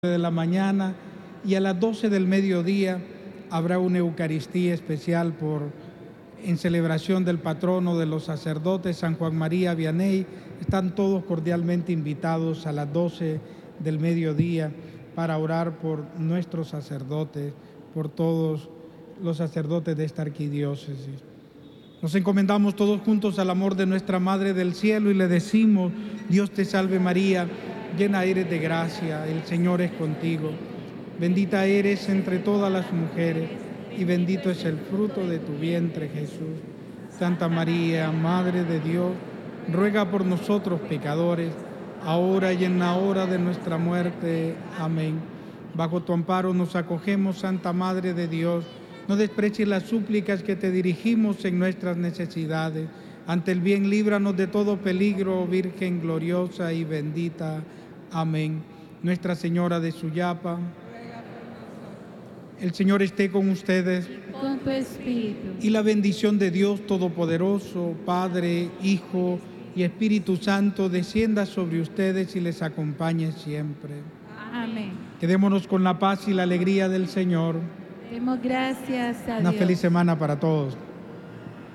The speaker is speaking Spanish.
de la mañana y a las 12 del mediodía habrá una Eucaristía especial en celebración del patrono de los sacerdotes, San Juan María Vianney. Están todos cordialmente invitados a las 12 del mediodía para orar por nuestros sacerdotes, por todos los sacerdotes de esta arquidiócesis. Nos encomendamos todos juntos al amor de nuestra Madre del Cielo y le decimos: Dios te salve María, llena eres de gracia, el Señor es contigo. Bendita eres entre todas las mujeres y bendito es el fruto de tu vientre, Jesús. Santa María, Madre de Dios, ruega por nosotros pecadores, ahora y en la hora de nuestra muerte. Amén. Bajo tu amparo nos acogemos, Santa Madre de Dios. No desprecies las súplicas que te dirigimos en nuestras necesidades. Ante el bien, líbranos de todo peligro, Virgen gloriosa y bendita. Amén. Nuestra Señora de Suyapa. El Señor esté con ustedes. Con tu espíritu. Y la bendición de Dios Todopoderoso, Padre, Hijo y Espíritu Santo, descienda sobre ustedes y les acompañe siempre. Amén. Quedémonos con la paz y la alegría del Señor. Demos gracias a Dios. Una feliz semana para todos.